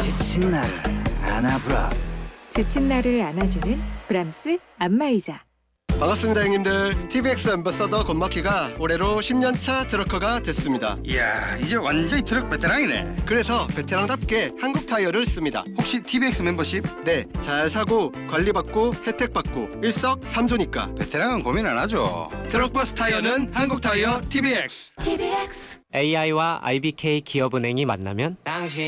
지친 나를 안아브라스. 지친 나를 안아주는 브람스 안마의자. 반갑습니다 형님들. TVX 앰버서더 권마키가 올해로 10년차 트럭커가 됐습니다. 이야, 이제 완전히 트럭 베테랑이네. 그래서 베테랑답게 한국 타이어를 씁니다. 혹시 TVX 멤버십? 네, 잘 사고 관리받고 혜택받고 일석삼조니까 베테랑은 고민 안 하죠. 트럭버스 타이어는 한국 타이어 TVX. AI와 IBK 기업은행이 만나면 당신